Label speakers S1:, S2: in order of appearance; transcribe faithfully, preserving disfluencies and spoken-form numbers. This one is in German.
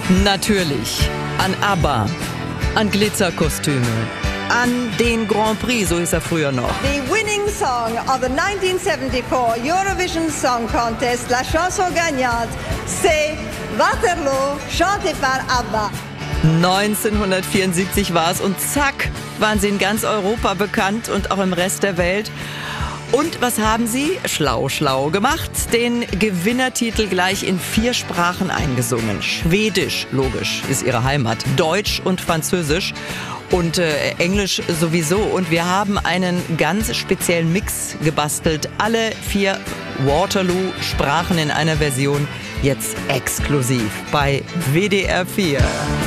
S1: Natürlich an ABBA, an Glitzerkostüme, an den Grand Prix, so hieß er früher noch.
S2: The winning song of the nineteen seventy-four Eurovision Song Contest, la chanson gagnante, c'est Waterloo, chanté par ABBA.
S1: neunzehnhundertvierundsiebzig war es und zack, waren sie in ganz Europa bekannt und auch im Rest der Welt. Und was haben sie? Schlau, schlau gemacht. Den Gewinnertitel gleich in vier Sprachen eingesungen. Schwedisch, logisch, ist ihre Heimat. Deutsch und Französisch. Und äh, Englisch sowieso. Und wir haben einen ganz speziellen Mix gebastelt. Alle vier Waterloo-Sprachen in einer Version. Jetzt exklusiv bei W D R vier.